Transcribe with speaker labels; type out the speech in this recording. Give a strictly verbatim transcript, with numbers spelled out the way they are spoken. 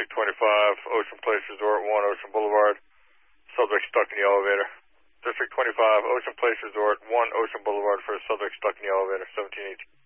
Speaker 1: District twenty-five, Ocean Place Resort, one Ocean Boulevard. Subject stuck in the elevator. District twenty-five, Ocean Place Resort, one Ocean Boulevard for a subject stuck in the elevator, seventeen eighteen.